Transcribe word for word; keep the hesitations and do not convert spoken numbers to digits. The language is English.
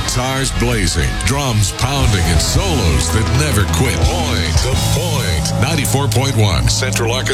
Guitars blazing, drums pounding, and solos that never quit. Point, the point. ninety-four point one Central Arkansas.